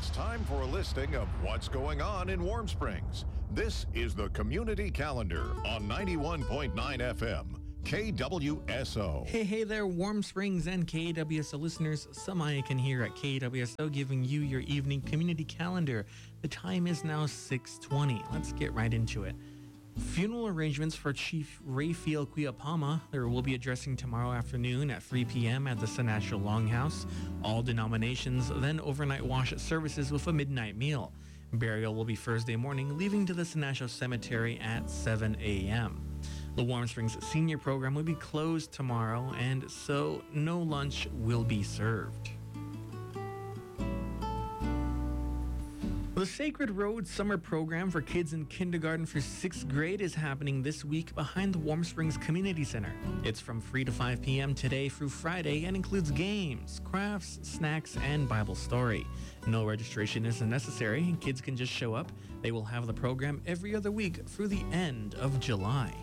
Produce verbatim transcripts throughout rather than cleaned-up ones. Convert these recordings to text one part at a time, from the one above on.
It's time for a listing of what's going on in Warm Springs. This is the Community Calendar on ninety-one point nine F M, K W S O. Hey, hey there, Warm Springs and K W S O listeners. Samaya can here at K W S O giving you your evening Community Calendar. The time is now six twenty. Let's get right into it. Funeral arrangements for Chief Raphael Quilapama. There will be addressing tomorrow afternoon at three p.m. at the Sinatra Longhouse. All denominations, then overnight wash services with a midnight meal. Burial will be Thursday morning, leaving to the Sinatra Cemetery at seven a.m. The Warm Springs Senior Program will be closed tomorrow, and so no lunch will be served. The Sacred Road Summer Program for kids in kindergarten through sixth grade is happening this week behind the Warm Springs Community Center. It's from three to five p.m. today through Friday and includes games, crafts, snacks, and Bible story. No registration is necessary. Kids can just show up. They will have the program every other week through the end of July.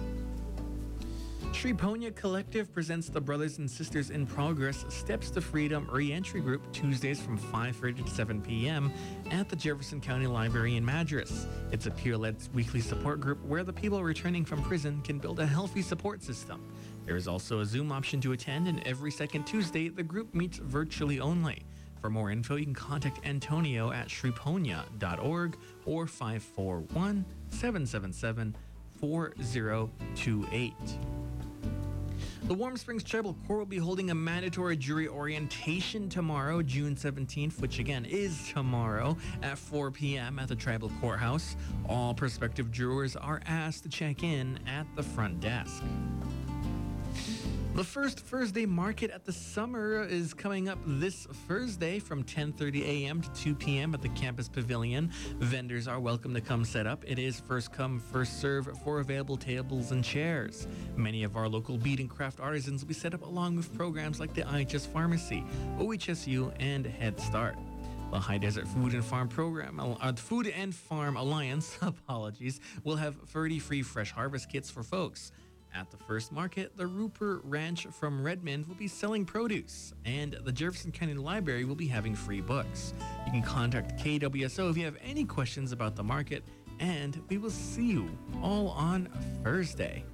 Shriponia Collective presents the Brothers and Sisters in Progress Steps to Freedom Reentry Group Tuesdays from five thirty to seven p.m. at the Jefferson County Library in Madras. It's a peer-led weekly support group where the people returning from prison can build a healthy support system. There is also a Zoom option to attend, and every second Tuesday, the group meets virtually only. For more info, you can contact Antonio at shriponia dot org or five four one, seven seven seven, four zero two eight. The Warm Springs Tribal Court will be holding a mandatory jury orientation tomorrow, June seventeenth, which again is tomorrow at four p.m. at the Tribal Courthouse. All prospective jurors are asked to check in at the front desk. The first Thursday Market at the Summer is coming up this Thursday from ten thirty a.m. to two p.m. at the Campus Pavilion. Vendors are welcome to come set up. It is first come, first serve for available tables and chairs. Many of our local bead and craft artisans will be set up along with programs like the I H S Pharmacy, O H S U, and Head Start. The High Desert Food and Farm Program, uh, Food and Farm Alliance, apologies, will have thirty free fresh harvest kits for folks. At the first market, the Rupert Ranch from Redmond will be selling produce, and the Jefferson County Library will be having free books. You can contact K W S O if you have any questions about the market, and we will see you all on Thursday.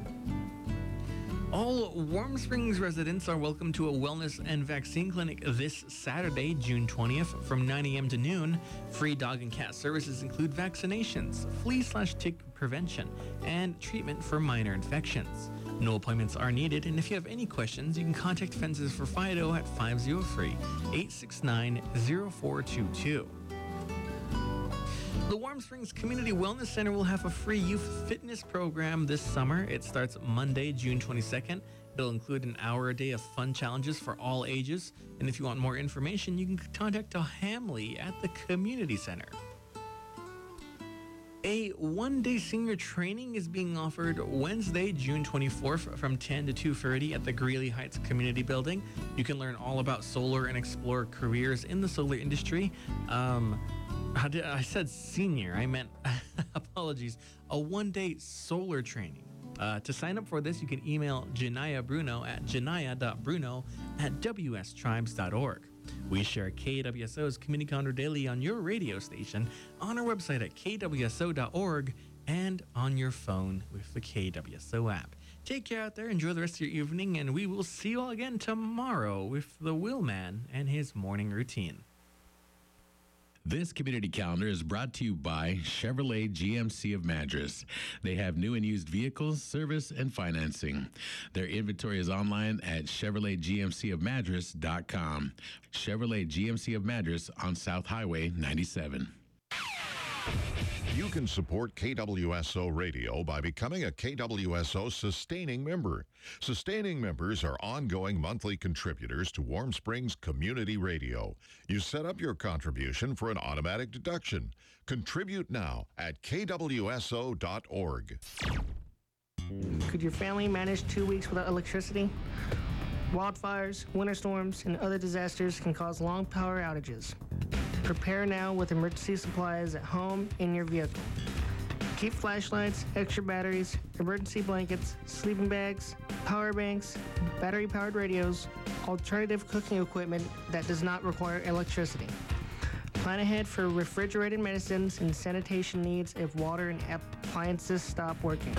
All Warm Springs residents are welcome to a wellness and vaccine clinic this Saturday, June twentieth, from nine a.m. to noon. Free dog and cat services include vaccinations, flea slash tick prevention, and treatment for minor infections. No appointments are needed, and if you have any questions, you can contact Fences for Fido at five oh three, eight six nine, oh four two two. The Warm Springs Community Wellness Center will have a free youth fitness program this summer. It starts Monday, June twenty-second. It'll include an hour a day of fun challenges for all ages. And if you want more information, you can contact Hamley at the Community Center. A one-day senior training is being offered Wednesday, June twenty-fourth from ten to two thirty at the Greeley Heights Community Building. You can learn all about solar and explore careers in the solar industry. Um... How did I said senior? I meant, apologies, a one-day solar training. Uh, to sign up for this, you can email Janaya Bruno at janaya dot bruno at w s tribes dot org. We share K W S O's Community Calendar Daily on your radio station, on our website at k w s o dot org, and on your phone with the K W S O app. Take care out there, enjoy the rest of your evening, and we will see you all again tomorrow with the Will Man and his morning routine. This community calendar is brought to you by Chevrolet G M C of Madras. They have new and used vehicles, service, and financing. Their inventory is online at chevrolet g m c of madras dot com. Chevrolet G M C of Madras on South Highway ninety-seven. You can support K W S O Radio by becoming a K W S O sustaining member. Sustaining members are ongoing monthly contributors to Warm Springs Community Radio. You set up your contribution for an automatic deduction. Contribute now at k w s o dot org. Could your family manage two weeks without electricity? Wildfires, winter storms, and other disasters can cause long power outages. Prepare now with emergency supplies at home in your vehicle. Keep flashlights, extra batteries, emergency blankets, sleeping bags, power banks, battery-powered radios, alternative cooking equipment that does not require electricity. Plan ahead for refrigerated medicines and sanitation needs if water and appliances stop working.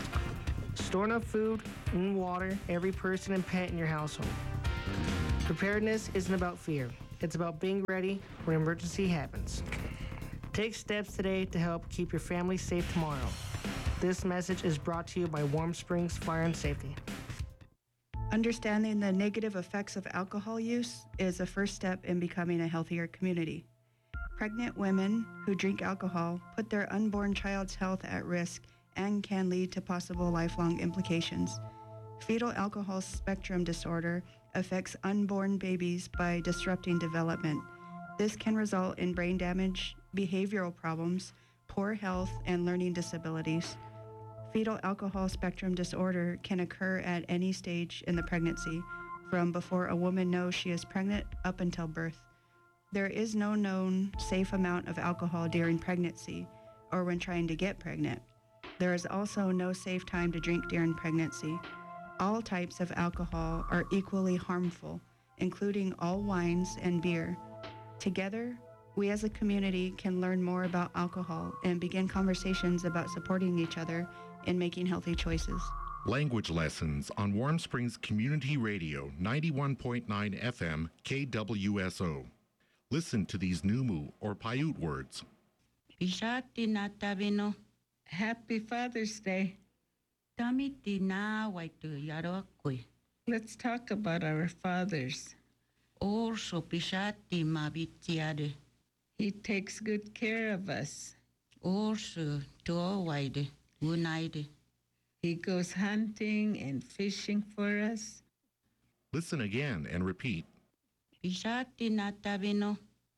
Store enough food and water every person and pet in your household. Preparedness isn't about fear. It's about being ready when an emergency happens. Take steps today to help keep your family safe tomorrow. This message is brought to you by Warm Springs Fire and Safety. Understanding the negative effects of alcohol use is a first step in becoming a healthier community. Pregnant women who drink alcohol put their unborn child's health at risk and can lead to possible lifelong implications. Fetal alcohol spectrum disorder affects unborn babies by disrupting development. This can result in brain damage, behavioral problems, poor health, and learning disabilities. Fetal alcohol spectrum disorder can occur at any stage in the pregnancy, from before a woman knows she is pregnant up until birth. There is no known safe amount of alcohol during pregnancy or when trying to get pregnant. There is also no safe time to drink during pregnancy. All types of alcohol are equally harmful, including all wines and beer. Together, we as a community can learn more about alcohol and begin conversations about supporting each other in making healthy choices. Language lessons on Warm Springs Community Radio, ninety-one point nine F M K W S O. Listen to these Numu or Paiute words. Pishati na tabino. Happy Father's Day. Tamiti na waitu yarokui. Let's talk about our fathers. Orso pishati mabitiade. He takes good care of us. Orso towaide unaide. He goes hunting and fishing for us. Listen again and repeat. Pishati na tabino.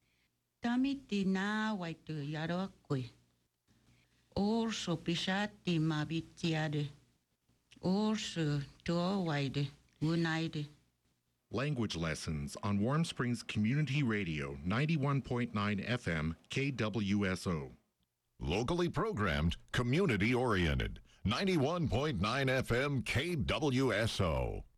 Tamiti na waitu yarokui. Orso pishati mabitiade. Orso towaide unaide. Language lessons on Warm Springs Community Radio, ninety-one point nine F M K W S O. Locally programmed, community oriented. ninety-one point nine F M K W S O.